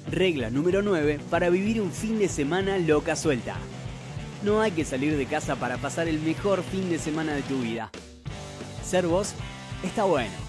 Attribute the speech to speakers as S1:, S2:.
S1: Regla número 9 para vivir un fin de semana loca suelta. No hay que salir de casa para pasar el mejor fin de semana de tu vida. Ser vos está bueno.